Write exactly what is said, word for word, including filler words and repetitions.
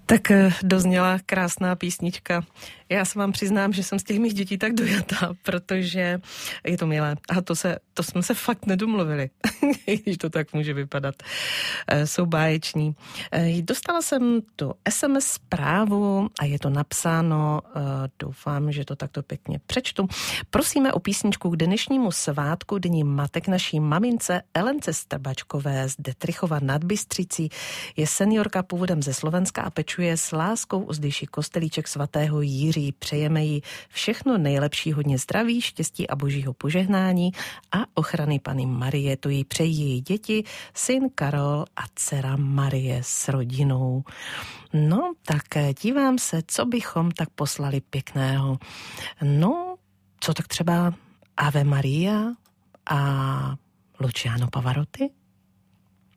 Tak dozněla krásná písnička. Já se vám přiznám, že jsem z těch mých dětí tak dojatá, protože je to milé. A to, se, to jsme se fakt nedomluvili, když to tak může vypadat. Jsou báječní. Dostala jsem tu es em es zprávu a je to napsáno, doufám, že to takto pěkně přečtu. Prosíme o písničku k dnešnímu svátku Dní matek naší mamince Elence Strbačkové z Detrichova nad Bystřicí. Je seniorka původem ze Slovenska a pečuje s láskou o zdejší kostelíček svatého Jiří. Přejeme jí všechno nejlepší, hodně zdraví, štěstí a božího požehnání a ochrany Panny Marie. To jí přejí její děti, syn Karol a dcera Marie s rodinou. No, tak dívám se, co bychom tak poslali pěkného. No, co tak třeba Ave Maria a Luciano Pavarotti?